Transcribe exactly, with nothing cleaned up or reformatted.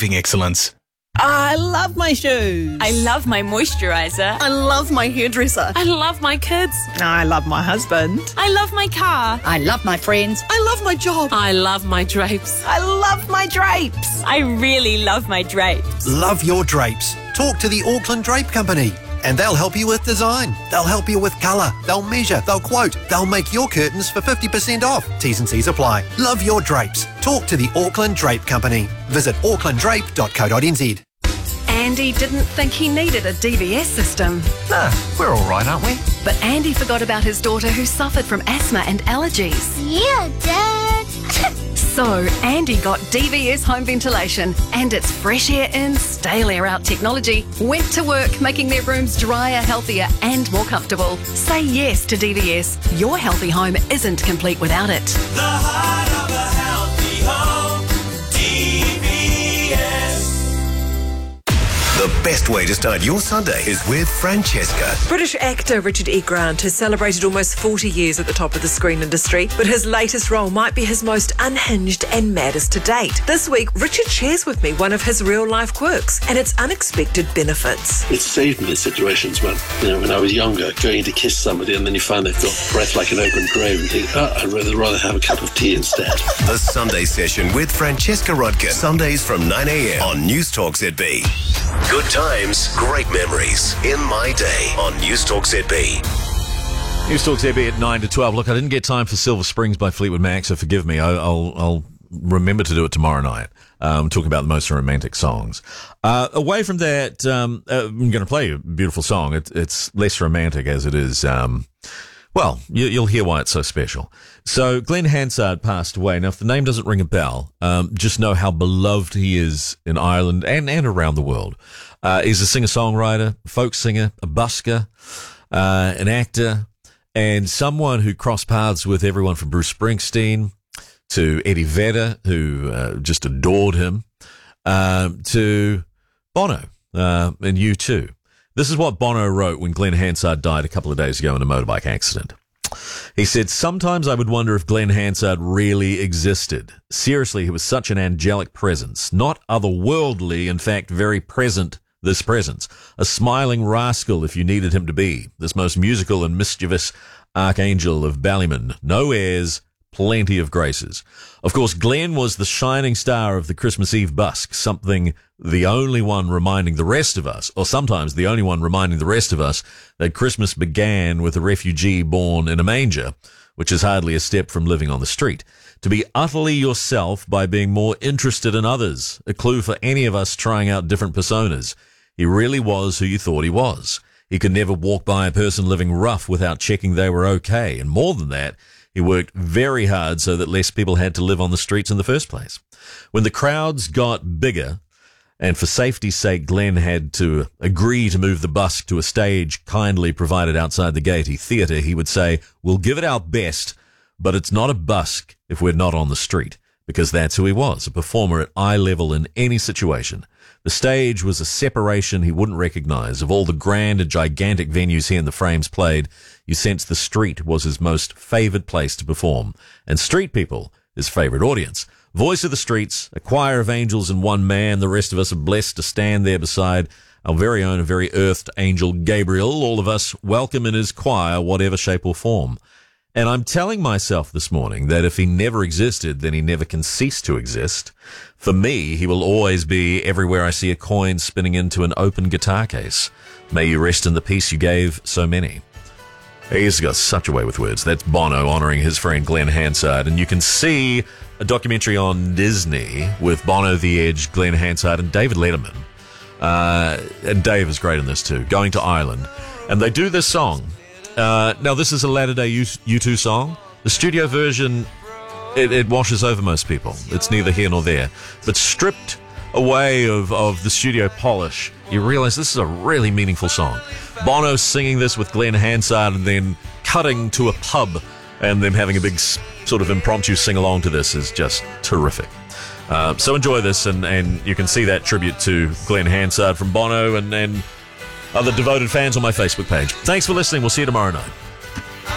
achieving excellence. I love my shoes. I love my moisturiser. I love my hairdresser. I love my kids. I love my husband. I love my car. I love my friends. I love my job. I love my drapes. I love my drapes. I really love my drapes. Love your drapes. Talk to the Auckland Drape Company and they'll help you with design. They'll help you with colour. They'll measure. They'll quote. They'll make your curtains for fifty percent off. T's and C's apply. Love your drapes. Talk to the Auckland Drape Company. Visit auckland drape dot co dot n z. Andy didn't think he needed a D B S system. Nah, we're all right, aren't we? But Andy forgot about his daughter who suffered from asthma and allergies. Yeah, Dad. So Andy got D V S home ventilation and its fresh air in, stale air out technology went to work making their rooms drier, healthier and more comfortable. Say yes to D V S. Your healthy home isn't complete without it. The heart of a healthy home, D V S. The best way to start your Sunday is with Francesca. British actor Richard E. Grant has celebrated almost forty years at the top of the screen industry, but his latest role might be his most unhinged and maddest to date. This week, Richard shares with me one of his real-life quirks and its unexpected benefits. It saved me in situations when, you know, when I was younger, going to kiss somebody and then you find they've got breath like an open grave and think, oh, I'd rather, rather have a cup of tea instead. The Sunday Session with Francesca Rodkin. Sundays from nine a.m. on News Talk Z B. Good times, great memories. In My Day on News Talk Z B. News Talk Z B at nine to twelve. Look, I didn't get time for Silver Springs by Fleetwood Mac, so forgive me. I'll, I'll, I'll remember to do it tomorrow night. Um, talking about the most romantic songs. Uh, away from that, um, uh, I'm going to play a beautiful song. It, it's less romantic as it is. Um, well, you, you'll hear why it's so special. So Glenn Hansard passed away. Now, if the name doesn't ring a bell, um, just know how beloved he is in Ireland and, and around the world. Uh, he's a singer-songwriter, folk singer, a busker, uh, an actor, and someone who crossed paths with everyone from Bruce Springsteen to Eddie Vedder, who uh, just adored him, um, to Bono uh, and U two. This is what Bono wrote when Glenn Hansard died a couple of days ago in a motorbike accident. He said, "Sometimes I would wonder if Glenn Hansard really existed. Seriously, he was such an angelic presence, not otherworldly, in fact, very present, this presence. A smiling rascal if you needed him to be. This most musical and mischievous archangel of Ballymun. No airs, plenty of graces. Of course, Glenn was the shining star of the Christmas Eve busk, something the only one reminding the rest of us, or sometimes the only one reminding the rest of us, that Christmas began with a refugee born in a manger, which is hardly a step from living on the street. To be utterly yourself by being more interested in others, a clue for any of us trying out different personas. He really was who you thought he was. He could never walk by a person living rough without checking they were okay, and more than that, he worked very hard so that less people had to live on the streets in the first place. When the crowds got bigger, and for safety's sake, Glenn had to agree to move the busk to a stage kindly provided outside the Gaiety Theatre, he would say, "We'll give it our best, but it's not a busk if we're not on the street," because that's who he was, a performer at eye level in any situation. The stage was a separation he wouldn't recognize. Of all the grand and gigantic venues he and the Frames played, you sensed the street was his most favored place to perform, and street people his favorite audience. Voice of the streets, a choir of angels in one man. The rest of us are blessed to stand there beside our very own and very earthed angel Gabriel. All of us welcome in his choir, whatever shape or form. And I'm telling myself this morning that if he never existed, then he never can cease to exist. For me, he will always be everywhere I see a coin spinning into an open guitar case. May you rest in the peace you gave so many. He's got such a way with words. That's Bono honouring his friend Glenn Hansard. And you can see a documentary on Disney with Bono, The Edge, Glenn Hansard, and David Letterman. Uh, and Dave is great in this too, going to Ireland. And they do this song. Uh, now, this is a latter-day U two song. The studio version, it, it washes over most people. It's neither here nor there. But stripped away of, of the studio polish, you realise this is a really meaningful song. Bono singing this with Glenn Hansard and then cutting to a pub and them having a big sort of impromptu sing-along to this is just terrific. Uh, so enjoy this, and, and you can see that tribute to Glenn Hansard from Bono and, and other devoted fans on my Facebook page. Thanks for listening. We'll see you tomorrow night.